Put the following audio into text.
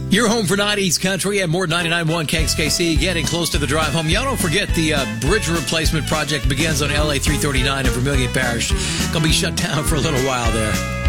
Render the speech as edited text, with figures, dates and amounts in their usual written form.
You're home for 90s country and more 99.1 KXKC. Getting close to the drive home. Y'all don't forget the bridge replacement project begins on LA 339 in Vermilion Parish. Gonna be shut down for a little while there.